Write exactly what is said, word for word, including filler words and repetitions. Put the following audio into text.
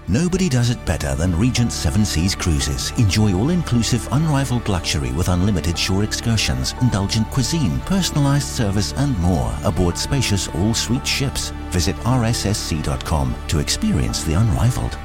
Nobody does it better than Regent Seven Seas Cruises. Enjoy all-inclusive, unrivaled luxury with unlimited shore excursions, indulgent cuisine, personalised service and more aboard spacious all-suite ships. Visit r s s c dot com to experience the unrivaled.